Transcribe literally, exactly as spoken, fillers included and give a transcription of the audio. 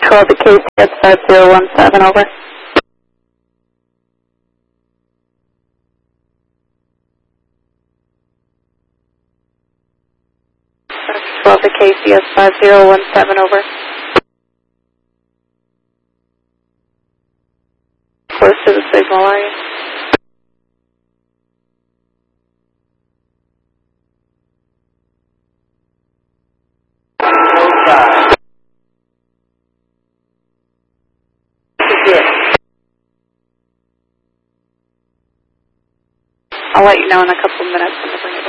twelve to K C S five zero one seven, over. twelve to K C S five zero one seven, over. Close to the signal, are you? I'll let you know in a couple of minutes when to bring it.